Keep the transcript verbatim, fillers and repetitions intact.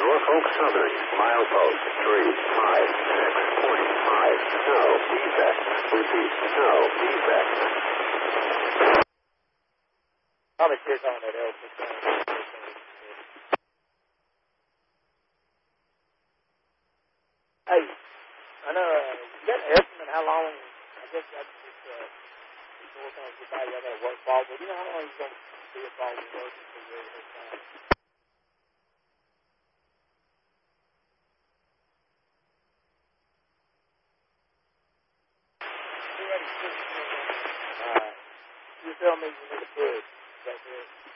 Norfolk Southern, milepost three five six point five. No defect. Repeat, no defect. Probably check on that L fifteen. Hey, I know, uh, you got an estimate how long, I guess that's just, uh, before things get by, y'all got to work fall, but you know how long you're going to be a fall with work until you're ready to start? You're ready to fix it. Alright. You tell me you need a push. Is that good?